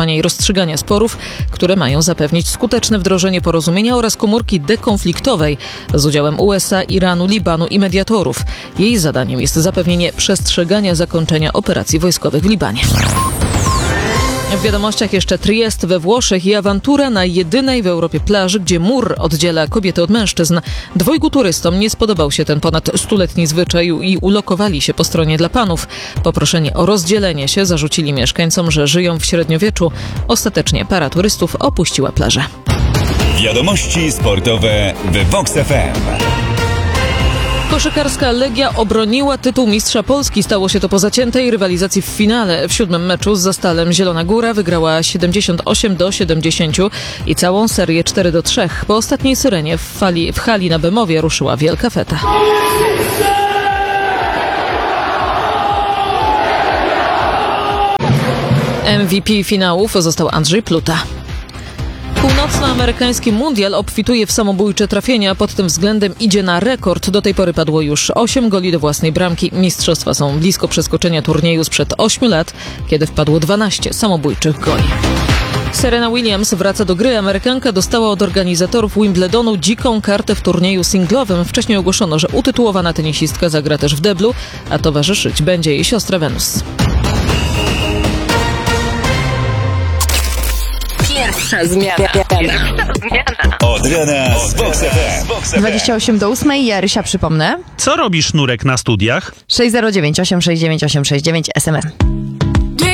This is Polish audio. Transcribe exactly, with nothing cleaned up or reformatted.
i rozstrzygania sporów, które mają zapewnić skuteczne wdrożenie porozumienia oraz komórki dekonfliktowej z udziałem U S A, Iranu, Libanu i mediatorów. Jej zadaniem jest zapewnienie przestrzegania zakończenia operacji wojskowych w Libanie. W wiadomościach jeszcze Triest we Włoszech i awantura na jedynej w Europie plaży, gdzie mur oddziela kobiety od mężczyzn. Dwojgu turystom nie spodobał się ten ponad stuletni zwyczaj i ulokowali się po stronie dla panów. Poproszeni o rozdzielenie się zarzucili mieszkańcom, że żyją w średniowieczu. Ostatecznie para turystów opuściła plażę. Wiadomości sportowe w Vox F M. Koszykarska Legia obroniła tytuł mistrza Polski. Stało się to po zaciętej rywalizacji w finale. W siódmym meczu z Zastalem Zielona Góra wygrała siedemdziesiąt osiem do siedemdziesięciu i całą serię cztery do trzech. Po ostatniej syrenie w, fali, w hali na Bemowie ruszyła wielka feta. M V P finałów został Andrzej Pluta. Północnoamerykański mundial obfituje w samobójcze trafienia. Pod tym względem idzie na rekord. Do tej pory padło już osiem goli do własnej bramki. Mistrzostwa są blisko przeskoczenia turnieju sprzed ośmiu lat, kiedy wpadło dwanaście samobójczych goli. Serena Williams wraca do gry. Amerykanka dostała od organizatorów Wimbledonu dziką kartę w turnieju singlowym. Wcześniej ogłoszono, że utytułowana tenisistka zagra też w deblu, a towarzyszyć będzie jej siostra Wenus. Pierwsza zmiana. Od rana z Vox F M. dwadzieścia osiem do ósmej, ja Rysia przypomnę. Co robi Sznurek na studiach? sześć zero dziewięć osiem sześć dziewięć osiem sześć dziewięć S M S.